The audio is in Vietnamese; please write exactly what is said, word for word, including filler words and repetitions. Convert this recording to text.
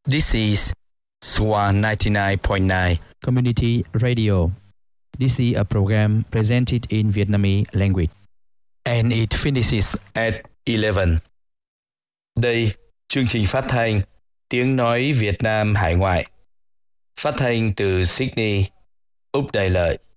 This is Swan ninety-nine point nine Community Radio. This is a program presented in Vietnamese language. and it finishes at eleven. Đây, chương trình phát thanh Tiếng nói Việt Nam hải ngoại. Phát thanh từ Sydney, Úc Đại Lợi.